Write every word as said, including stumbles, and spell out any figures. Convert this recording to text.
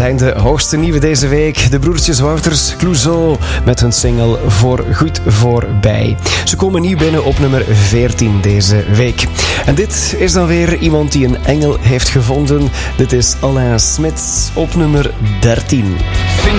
zijn de hoogste nieuwe deze week. De broertjes Wouters Clouseau met hun single Voor Goed Voorbij. Ze komen nieuw binnen op nummer veertien deze week. En dit is dan weer iemand die een engel heeft gevonden. Dit is Alain Smits op nummer dertien. Vind